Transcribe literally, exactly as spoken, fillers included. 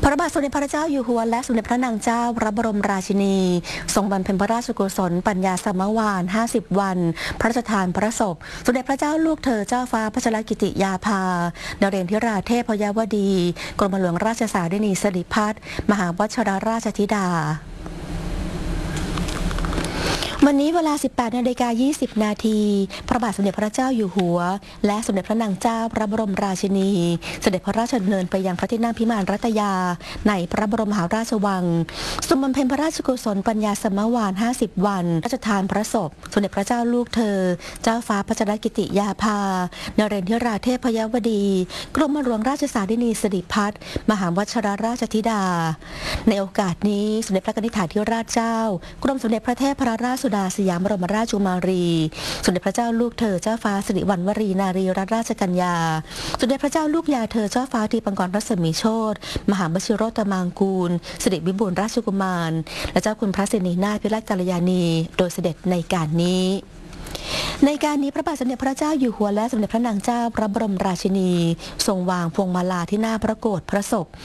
พระบาทสมเด็จพระเจ้าอยู่หัวและสมเด็จพระนางเจ้าพระบรมราชินีทรงบำเพ็ญพระราชกุศลปัญญาสมวานห้าสิบวันพระราชทานพระศพสมเด็จพระเจ้าลูกเธอเจ้าฟ้าพัชรกิติยาภานเรนทิราเทพยวดีกรมหลวงราชสารินีสิริพัฒน์มหาวชิรราชธิดาวันนี้เวลา สิบแปดนาฬิกายี่สิบนาทีพระบาทสมเด็จพระเจ้าอยู่หัวและสมเด็จพระนางเจ้าพระบรมราชินีเสด็จพระราชดำเนินไปยังพระที่นั่งพิมานรัตยาในพระบรมมหาราชวังทรงบำเพ็ญพระราชกุศลปัญญาสมวานห้าสิบวันพระราชทานพระศพสมเด็จพระเจ้าลูกเธอเจ้าฟ้าพัชรกิติยาภานเรนทิราเทพยวดีกรมหลวงราชสารินีสิริพัฒน์มหาวชิรราชธิดาในโอกาสนี้สมเด็จพระนิธิถาธิราชเจ้ากรมสมเด็จพระเทพรัตนราชสุดาสยามบรมราชกุมารีสมเด็จพระเจ้าลูกเธอเจ้าฟ้าสิริวัณวรีนารีรัตนราชกัญญาสมเด็จพระเจ้าลูกยาเธอเจ้าฟ้าทีปังกรรัศมีโชติมหาวชิโรตมางกูลสิริวิบูลย์ราชกุมารและเจ้าคุณพระสินีนาถพิรัตกัลยาณีโดยเสด็จในการนี้ในการนี้พระบาทสมเด็จพระเจ้าอยู่หัวและสมเด็จพระนางเจ้าพระบรมราชินีทรงวางพวงมาลาที่หน้าพระโกฐพระศพ